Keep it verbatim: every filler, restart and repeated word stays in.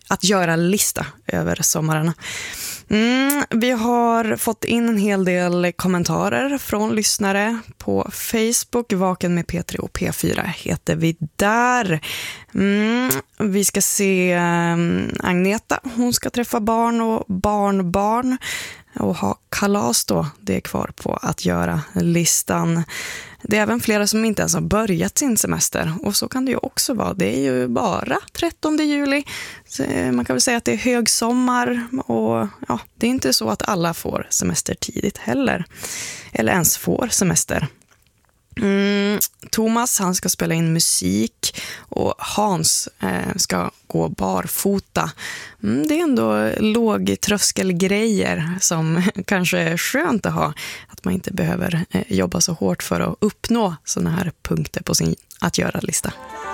att göra-lista över sommarna. Mm, vi har fått in en hel del kommentarer från lyssnare på Facebook. Vaken med P tre och P fyra heter vi där. Mm, vi ska se um, Agneta. Hon ska träffa barn och barnbarn och ha kalas då. Det är kvar på att göra listan. Det är även flera som inte ens har börjat sin semester. Och så kan det ju också vara. Det är ju bara trettonde juli. Så man kan väl säga att det är högsommar. Och ja, det är inte så att alla får semester tidigt heller. Eller ens får semester. Mm, Thomas, han ska spela in musik. Och Hans eh, ska gå barfota. Mm, det är ändå lågtröskelgrejer som kanske är skönt att ha. Att man inte behöver eh, jobba så hårt för att uppnå såna här punkter på sin att göra-lista.